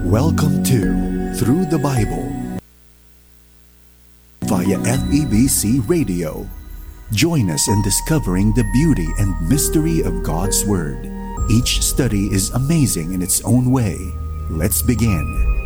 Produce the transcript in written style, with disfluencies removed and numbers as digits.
Welcome to Through the Bible via FEBC Radio. Join us in discovering the beauty and mystery of God's Word. Each study is amazing in its own way. Let's begin.